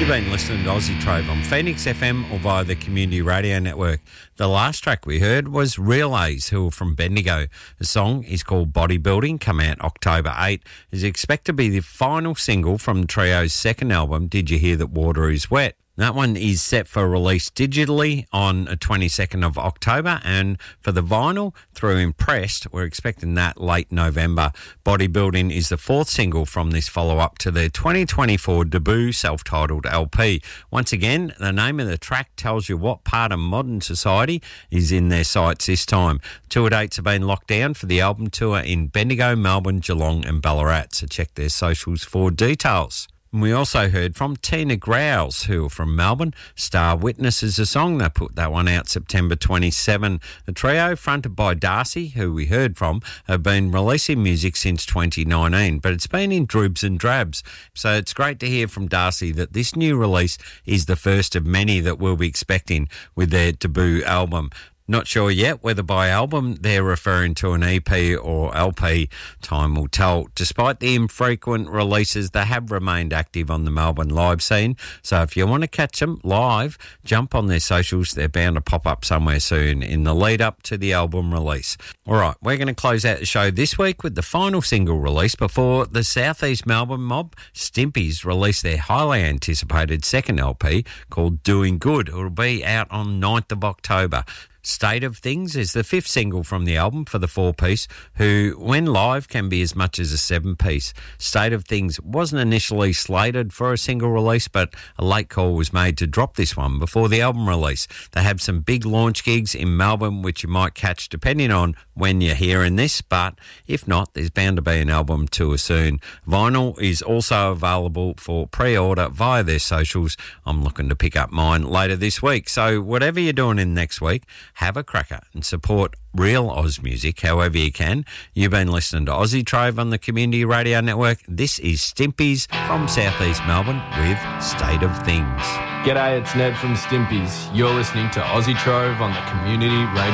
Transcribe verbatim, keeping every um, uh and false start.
You've been listening to Aussie Trove on Phoenix F M or via the Community Radio Network. The last track we heard was Relays, who are from Bendigo. The song is called Bodybuilding, come out October eighth. Is expected to be the final single from the trio's second album, Did You Hear That Water Is Wet? That one is set for release digitally on the twenty-second of October, and for the vinyl through Impressed, we're expecting that late November. Bodybuilding is the fourth single from this follow-up to their twenty twenty-four debut self-titled L P. Once again, the name of the track tells you what part of modern society is in their sights this time. Tour dates have been locked down for the album tour in Bendigo, Melbourne, Geelong and Ballarat, so check their socials for details. And we also heard from Tina Growls, who are from Melbourne. Star Witness is a song. They put that one out September twenty-seventh. The trio, fronted by Darcy, who we heard from, have been releasing music since twenty nineteen, but it's been in dribs and drabs. So it's great to hear from Darcy that this new release is the first of many that we'll be expecting with their debut album. Not sure yet whether by album they're referring to an E P or L P. Time will tell. Despite the infrequent releases, they have remained active on the Melbourne live scene. So if you want to catch them live, jump on their socials. They're bound to pop up somewhere soon in the lead up to the album release. All right, we're going to close out the show this week with the final single release before the South East Melbourne mob, Stimpies, release their highly anticipated second L P called Doing Good. It'll be out on ninth of October. State of Things is the fifth single from the album for the four-piece, who, when live, can be as much as a seven-piece. State of Things wasn't initially slated for a single release, but a late call was made to drop this one before the album release. They have some big launch gigs in Melbourne, which you might catch depending on when you're hearing this, but if not, there's bound to be an album tour soon. Vinyl is also available for pre-order via their socials. I'm looking to pick up mine later this week. So whatever you're doing in next week, have a cracker and support real Oz music however you can. You've been listening to Aussie Trove on the Community Radio Network. This is Stimpies from South East Melbourne with State of Things. G'day, it's Ned from Stimpies. You're listening to Aussie Trove on the Community Radio